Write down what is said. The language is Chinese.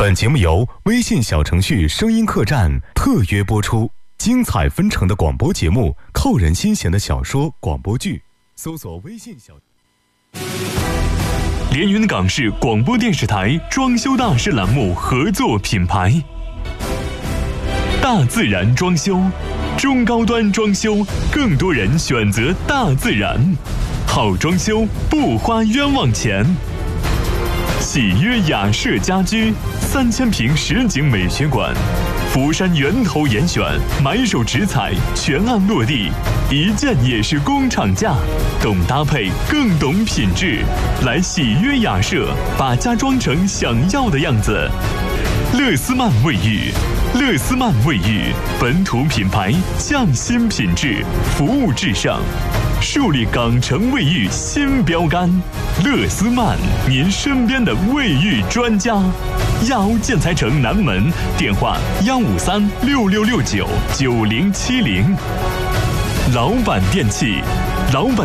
本节目由微信小程序声音客栈特约播出，精彩纷呈的广播节目，扣人心弦的小说广播剧，搜索微信小。 连云港市广播电视台装修大师栏目合作品牌，大自然装修，中高端装修，更多人选择大自然，好装修不花冤枉钱。喜约雅舍家居3000平实景美学馆，福山源头严选，买手直采，全案落地，一件也是工厂价，懂搭配更懂品质，来喜约雅舍，把家装成想要的样子。乐思曼卫浴，乐思曼卫浴本土品牌，匠心品质，服务至上，树立港城卫浴新标杆。乐思曼，您身边的卫浴专家。亚欧建材城南门，电话15366699070。老板电器，老板